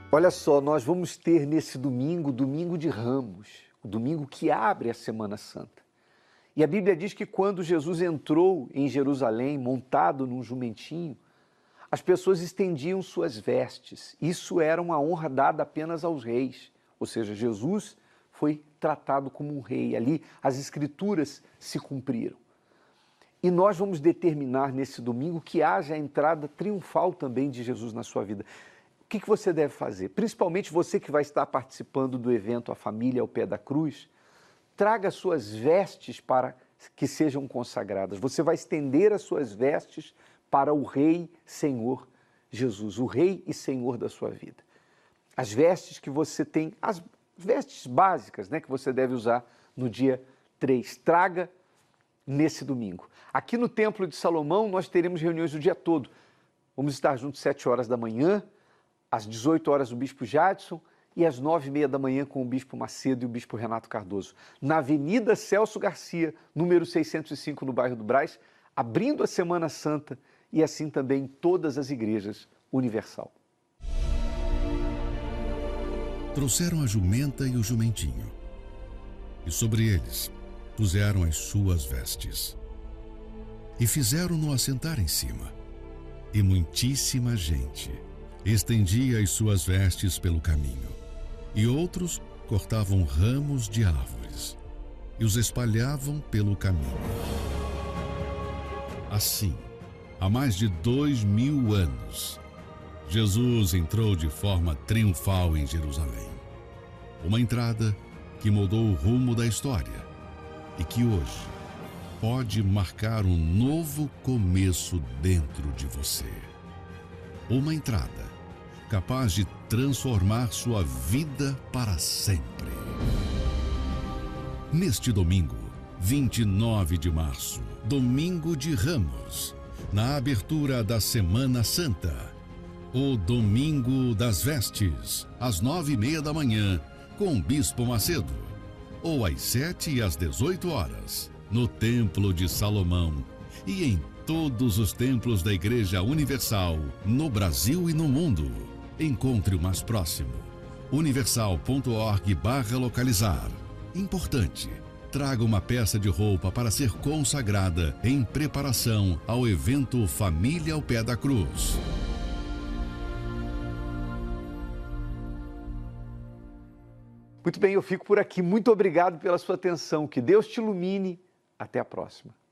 Olha só, nós vamos ter nesse domingo, domingo de Ramos, o domingo que abre a Semana Santa. E a Bíblia diz que quando Jesus entrou em Jerusalém, montado num jumentinho, as pessoas estendiam suas vestes. Isso era uma honra dada apenas aos reis. Ou seja, Jesus foi tratado como um rei. Ali as escrituras se cumpriram. E nós vamos determinar nesse domingo que haja a entrada triunfal também de Jesus na sua vida. O que você deve fazer? Principalmente você que vai estar participando do evento A Família ao Pé da Cruz, traga suas vestes para que sejam consagradas. Você vai estender as suas vestes para o Rei Senhor Jesus, o Rei e Senhor da sua vida. As vestes que você tem, as vestes básicas, que você deve usar no dia 3. Traga nesse domingo. Aqui no Templo de Salomão nós teremos reuniões o dia todo. Vamos estar juntos às 7 horas da manhã, às 18 horas o Bispo Jadson e às 9h30 da manhã com o Bispo Macedo e o Bispo Renato Cardoso. Na Avenida Celso Garcia, número 605, no bairro do Brás, abrindo a Semana Santa e assim também em todas as igrejas Universal. Trouxeram a jumenta e o jumentinho, e sobre eles puseram as suas vestes, e fizeram-no assentar em cima. E muitíssima gente estendia as suas vestes pelo caminho, e outros cortavam ramos de árvores e os espalhavam pelo caminho. Assim, há mais de 2000 anos, Jesus entrou de forma triunfal em Jerusalém. Uma entrada que mudou o rumo da história e que hoje pode marcar um novo começo dentro de você. Uma entrada capaz de transformar sua vida para sempre. Neste domingo, 29 de março, domingo de Ramos, na abertura da Semana Santa, o Domingo das Vestes, às 9h30 da manhã, com o Bispo Macedo, ou às 7 e às 18 horas, no Templo de Salomão e em todos os templos da Igreja Universal, no Brasil e no mundo. Encontre o mais próximo. universal.org/localizar. Importante, traga uma peça de roupa para ser consagrada em preparação ao evento Família ao Pé da Cruz. Muito bem, eu fico por aqui. Muito obrigado pela sua atenção. Que Deus te ilumine. Até a próxima.